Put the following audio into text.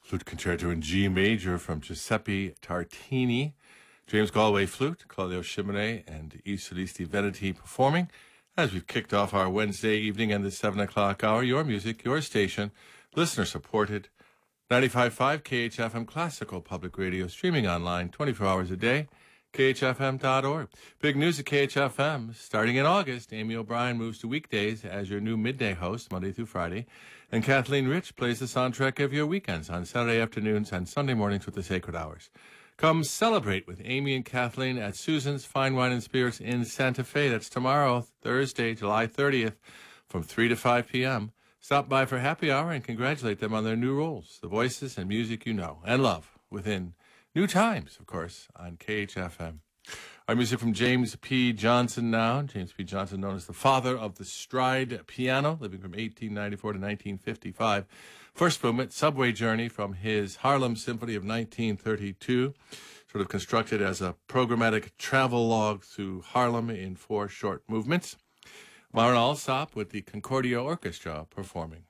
Flute Concerto in G major from Giuseppe Tartini. James Galway flute, Claudio Scimmone, and I Solisti Veneti performing as we've kicked off our Wednesday evening and the 7 o'clock hour. Your music, your station, listener supported. 95.5 KHFM Classical Public Radio, streaming online 24 hours a day. KHFM.org. Big news at KHFM. Starting in August, Amy O'Brien moves to weekdays as your new midday host, Monday through Friday. And Kathleen Rich plays the soundtrack of your weekends on Saturday afternoons and Sunday mornings with the Sacred Hours. Come celebrate with Amy and Kathleen at Susan's Fine Wine and Spirits in Santa Fe. That's tomorrow, Thursday, July 30th, from 3 to 5 p.m. Stop by for happy hour and congratulate them on their new roles, the voices and music you know and love within new times, of course, on KHFM. Our music from James P. Johnson now. James P. Johnson, known as the father of the stride piano, living from 1894 to 1955. First movement, Subway Journey, from his Harlem Symphony of 1932, sort of constructed as a programmatic travel log through Harlem in 4 short movements. Maren Alsop with the Concordia Orchestra performing.